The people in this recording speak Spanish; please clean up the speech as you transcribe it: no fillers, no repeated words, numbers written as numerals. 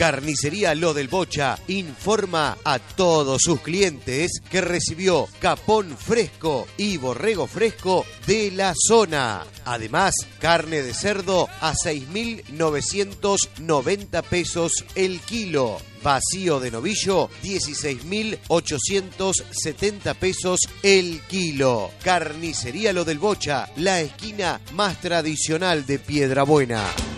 Carnicería Lo del Bocha informa a todos sus clientes que recibió capón fresco y borrego fresco de la zona. Además, carne de cerdo a 6.990 pesos el kilo. Vacío de novillo, 16.870 pesos el kilo. Carnicería Lo del Bocha, la esquina más tradicional de Piedrabuena.